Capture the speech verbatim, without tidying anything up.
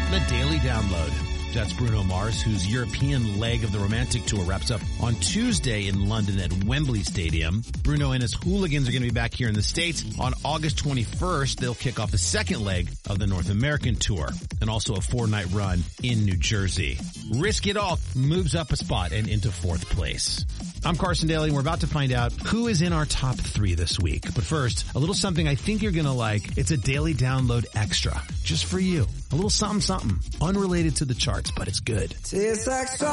The Daily Download. That's Bruno Mars, whose European leg of the Romantic Tour wraps up on Tuesday in London at Wembley Stadium. Bruno and his Hooligans are going to be back here in the States on August twenty-first. They'll kick off the second leg of the North American Tour and also a four-night run in New Jersey. Risk It All moves up a spot and into fourth place. I'm Carson Daly, and we're about to find out who is in our top three this week. But first, a little something I think you're going to like. It's a Daily Download Extra, just for you. A little something something, unrelated to the charts, but it's good.